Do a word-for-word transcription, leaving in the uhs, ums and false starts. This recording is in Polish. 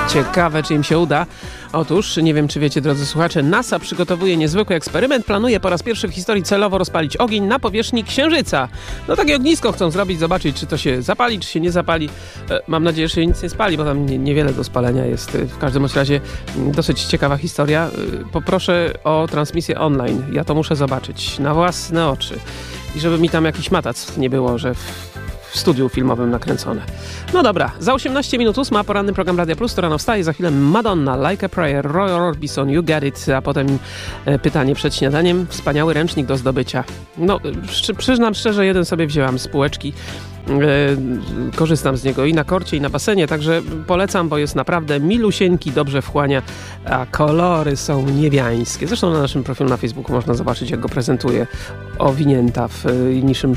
Ciekawe, czy im się uda. Otóż, nie wiem, czy wiecie, drodzy słuchacze, NASA przygotowuje niezwykły eksperyment. Planuje po raz pierwszy w historii celowo rozpalić ogień na powierzchni Księżyca. No takie ognisko chcą zrobić, zobaczyć, czy to się zapali, czy się nie zapali. Mam nadzieję, że się nic nie spali, bo tam nie, niewiele do spalenia jest. W każdym razie dosyć ciekawa historia. Poproszę o transmisję online. Ja to muszę zobaczyć na własne oczy. I żeby mi tam jakiś matac nie było, że w, w studiu filmowym nakręcone. No dobra, za osiemnaście minut ósma, poranny program Radia Plus, to rano wstaje, za chwilę Madonna, Like a Prayer, Roy Orbison, You Get It, a potem e, pytanie przed śniadaniem, wspaniały ręcznik do zdobycia. No, przy, przyznam szczerze, jeden sobie wzięłam z półeczki, e, korzystam z niego i na korcie, i na basenie, także polecam, bo jest naprawdę milusieńki, dobrze wchłania, a kolory są niebiańskie. Zresztą na naszym profilu na Facebooku można zobaczyć, jak go prezentuje owinięta w niczym